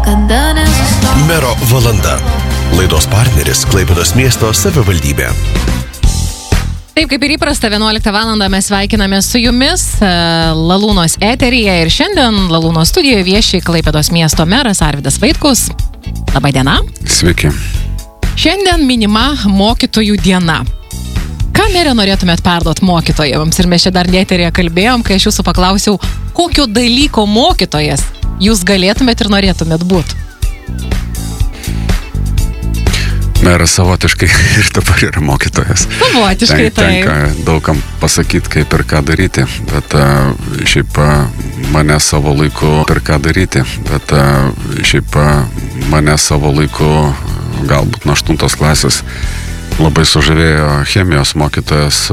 niekada nesustos. Mero valanda. Laidos partneris Klaipėdos miesto savivaldybė. Taip kaip ir įprasta, 11 valandą mes sveikiname su jumis Lalūnos eteryje ir šiandien Lalūnos studijoje vieši Klaipėdos miesto meras Arvydas Vaitkus. Labai diena. Sveiki. Šiandien minima mokytojų diena. Ką, mere, norėtumėt perduoti mokytojams? Ir mes čia dar eteryje kalbėjom, kai aš jūsų paklausiau, kokio dalyko mokytojas jūs galėtumėt ir norėtumėt būti? Meras savotiškai ir dabar yra mokytojas. Savotiškai Tenka daugam pasakyti, kaip ir ką daryti, bet šiaip mane savo laiku, galbūt nuo 8 klasės, labai sužavėjo chemijos mokytojas